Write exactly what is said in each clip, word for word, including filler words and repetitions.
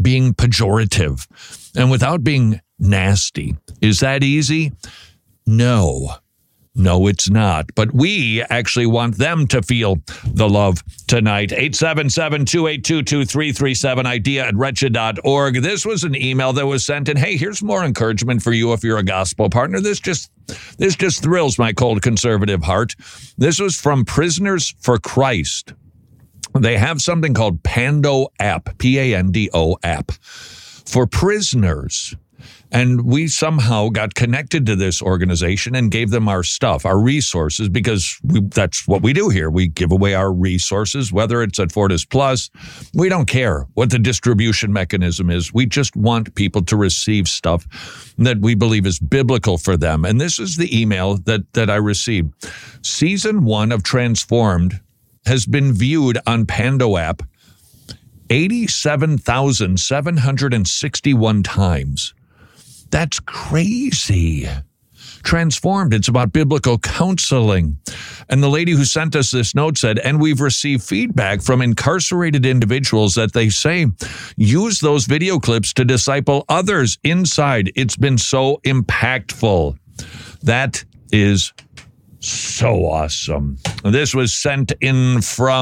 being pejorative and without being nasty. Is that easy? No. No, it's not. But we actually want them to feel the love tonight. eight seven seven, two eight two, two three three seven, idea at wretched dot org. This was an email that was sent in. Hey, here's more encouragement for you if you're a gospel partner. This just this just thrills my cold conservative heart. This was from Prisoners for Christ. They have something called Pando app, P A N D O app, for prisoners. And we somehow got connected to this organization and gave them our stuff, our resources, because we, that's what we do here. We give away our resources, whether it's at Fortis Plus. We don't care what the distribution mechanism is. We just want people to receive stuff that we believe is biblical for them. And this is the email that, that I received. Season one of Transformed has been viewed on Pando app eighty-seven thousand seven hundred sixty-one times. That's crazy. Transformed, it's about biblical counseling. And the lady who sent us this note said, and we've received feedback from incarcerated individuals that they say, use those video clips to disciple others inside. It's been so impactful. That is so awesome. This was sent in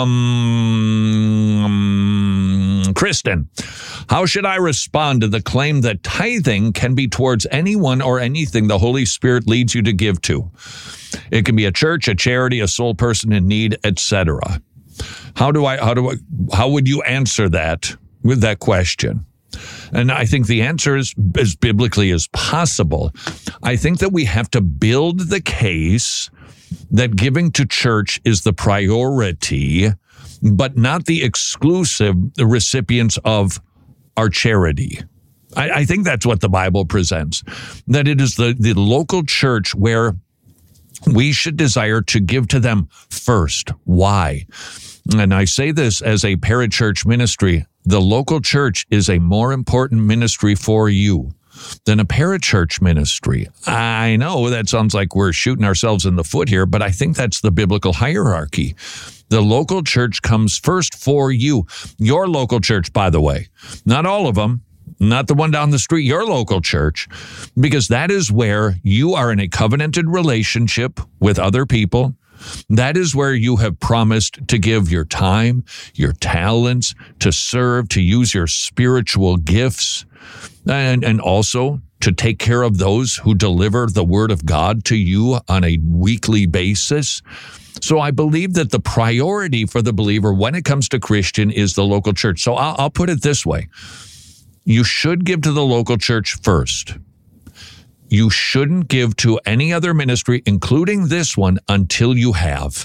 from um, Kristen. How should I respond to the claim that tithing can be towards anyone or anything the Holy Spirit leads you to give to? It can be a church, a charity, a sole person in need, et cetera. How do I, how do I, how would you answer that with that question? And I think the answer is as biblically as possible. I think that we have to build the case that giving to church is the priority, but not the exclusive recipients of our charity. I, I think that's what the Bible presents, that it is the, the local church where we should desire to give to them first. Why? And I say this as a parachurch ministry. The local church is a more important ministry for you than a parachurch ministry. I know that sounds like we're shooting ourselves in the foot here, but I think that's the biblical hierarchy. The local church comes first for you. Your local church, by the way, not all of them, not the one down the street, your local church, because that is where you are in a covenanted relationship with other people. That is where you have promised to give your time, your talents, to serve, to use your spiritual gifts, and, and also to take care of those who deliver the word of God to you on a weekly basis. So I believe that the priority for the believer when it comes to Christian is the local church. So I'll, I'll put it this way. You should give to the local church first. You shouldn't give to any other ministry, including this one, until you have.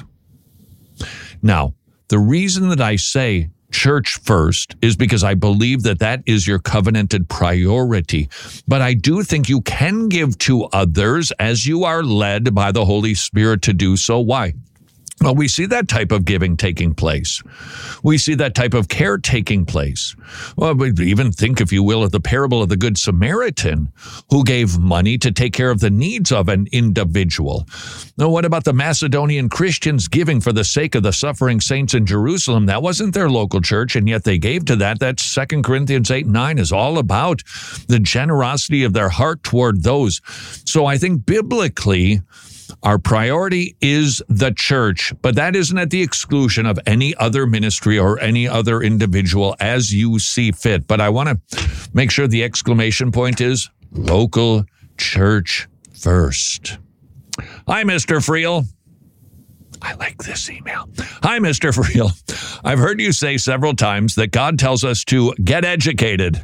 Now, the reason that I say church first is because I believe that that is your covenanted priority. But I do think you can give to others as you are led by the Holy Spirit to do so. Why? Well, we see that type of giving taking place. We see that type of care taking place. Well, we even think, if you will, of the parable of the Good Samaritan who gave money to take care of the needs of an individual. Now, what about the Macedonian Christians giving for the sake of the suffering saints in Jerusalem? That wasn't their local church, and yet they gave to that. That's Second Corinthians eight and nine is all about the generosity of their heart toward those. So I think biblically, our priority is the church, but that isn't at the exclusion of any other ministry or any other individual as you see fit. But I want to make sure the exclamation point is local church first. Hi, Mister Friel. I like this email. Hi, Mister Friel. I've heard you say several times that God tells us to get educated,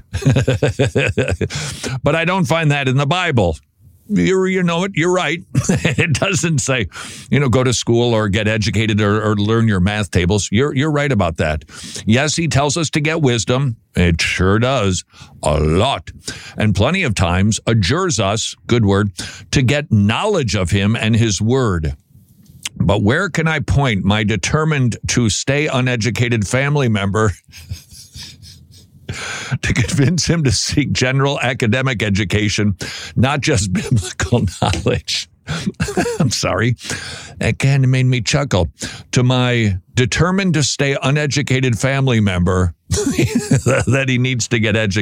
but I don't find that in the Bible. You, you know it, you're right. It doesn't say, you know, go to school or get educated or, or learn your math tables. You're you're right about that. Yes, he tells us to get wisdom. It sure does. A lot. And plenty of times adjures us, good word, to get knowledge of him and his word. But where can I point my determined to stay uneducated family member to convince him to seek general academic education, not just biblical knowledge? I'm sorry. That kind of made me chuckle. To my determined to stay uneducated family member that he needs to get educated.